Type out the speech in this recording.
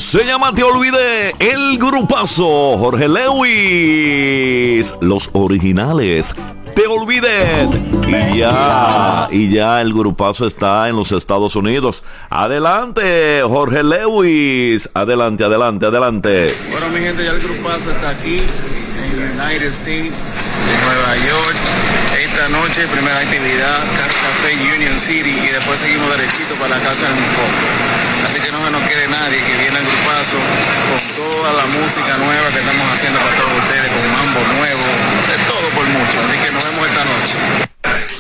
Se llama Te Olvidé, el grupazo Jorge Lewis, los originales. Te Olvidé. Y ya el grupazo está en los Estados Unidos. Adelante, Jorge Lewis. Adelante. Bueno, mi gente, ya el grupazo está aquí en United States, en Nueva York. Esta noche, primera actividad, Café Union City, y después seguimos derechito para la casa del Mifo. Así que no se nos quede nadie, que viene el grupazo con toda la música nueva que estamos haciendo para todos ustedes, con mambo nuevo, de todo por mucho. Así que nos vemos esta noche.